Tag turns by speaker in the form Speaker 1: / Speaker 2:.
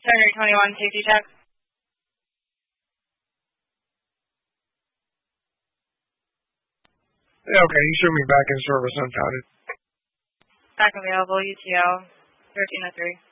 Speaker 1: Senator 21, safety check.
Speaker 2: Yeah, okay, he should be back in service unfounded.
Speaker 1: Back available, UTO 1303.